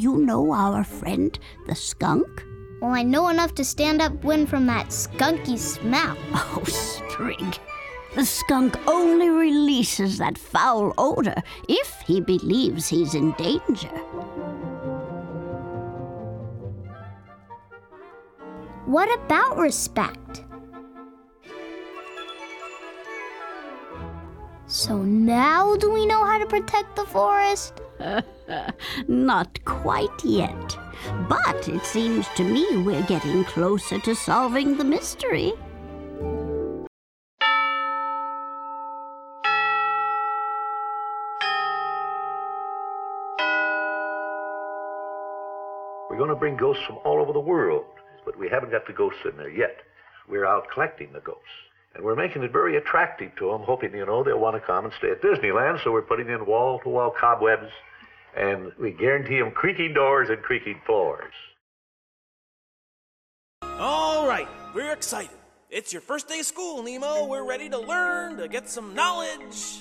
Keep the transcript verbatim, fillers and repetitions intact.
you know our friend, the skunk? Well, I know enough to stand upwind from that skunky smell. Oh, Sprig. The skunk only releases that foul odor if he believes he's in danger. What about respect? So now do we know how to protect the forest? Not quite yet. But it seems to me we're getting closer to solving the mystery. We're going to bring ghosts from all over the world, but we haven't got the ghosts in there yet. We're out collecting the ghosts. And we're making it very attractive to them, hoping, you know, they'll want to come and stay at Disneyland. So we're putting in wall-to-wall cobwebs, and we guarantee them creaking doors and creaking floors. All right, we're excited. It's your first day of school, Nemo. We're ready to learn, to get some knowledge.